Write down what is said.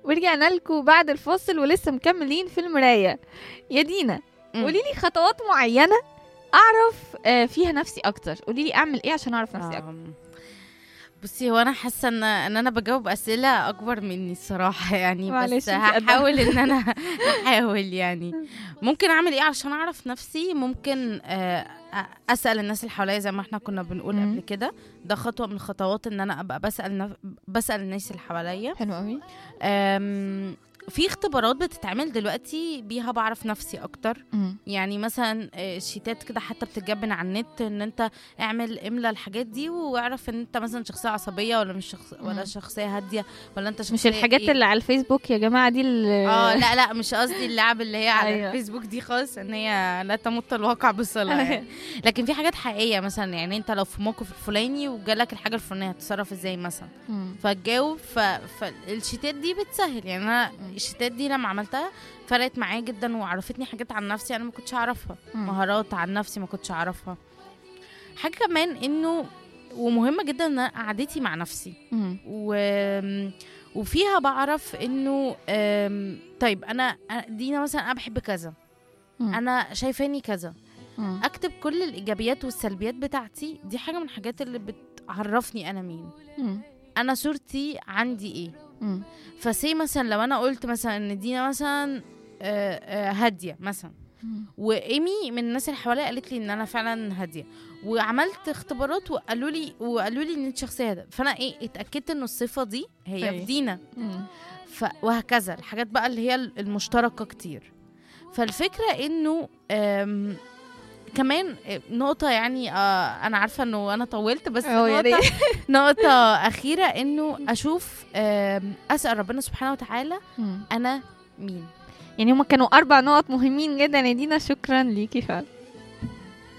ورجعنا لكم بعد الفاصل ولسه مكملين في المراية. يا دينا قولي لي خطوات معينة اعرف فيها نفسي اكتر. قولي لي اعمل ايه عشان اعرف نفسي اكتر. بصي، هو انا حاسه ان انا بجاوب اسئله اكبر مني الصراحه يعني، بس معلش هحاول ان انا احاول يعني. ممكن اعمل ايه عشان اعرف نفسي؟ ممكن اسال الناس اللي حواليا زي ما احنا كنا بنقول قبل كده. ده خطوه من الخطوات ان انا ابقى بسال الناس اللي حواليا. حلو قوي. في اختبارات بتتعمل دلوقتي بيها بعرف نفسي اكتر. يعني مثلا شيتات كده حتى بتتجبن على النت، ان انت املى الحاجات دي واعرف ان انت مثلا شخصيه عصبيه ولا مش ولا شخصيه هاديه، ولا انت شخصيه مش الحاجات إيه؟ اللي على الفيسبوك يا جماعه دي لا مش قصدي اللعب اللي هي على أيوة. الفيسبوك دي خالص، ان هي لا تمت الواقع بصله يعني. لكن في حاجات حقيقيه، مثلا يعني انت لو في موقف الفلاني وجالك الحاجه الفلانيه هتتصرف ازاي مثلا، فتجاوب. فالشيتات دي بتسهل يعني. انا الشيتات دي لما عملتها فرقت معايا جدا، وعرفتني حاجات عن نفسي انا ما كنتش اعرفها، مهارات عن نفسي ما كنتش اعرفها. حاجه كمان انه ومهمه جدا ان قعدتي مع نفسي وفيها بعرف انه طيب انا دينا مثلا انا بحب كذا، انا شايفاني كذا. اكتب كل الايجابيات والسلبيات بتاعتي. دي حاجه من الحاجات اللي بتعرفني انا مين، انا صورتي عندي ايه. فسي مثلا لو انا قلت مثلا ان دينا مثلا هاديه مثلا، وايمي من الناس اللي حواليا قالت لي ان انا فعلا هاديه، وعملت اختبارات وقالوا لي ان انت شخصيه هاديه، فانا اتاكدت ان الصفه دي هي في دينا. وهكذا الحاجات بقى اللي هي المشتركه كتير. فالفكره انه كمان نقطة يعني أنا عارفة أنه أنا طولت، بس نقطة أخيرة أنه أشوف أسأل ربنا سبحانه وتعالى أنا مين. يعني هما كانوا 4 نقط مهمين جدا يا دينا. شكرا ليكي فعلا.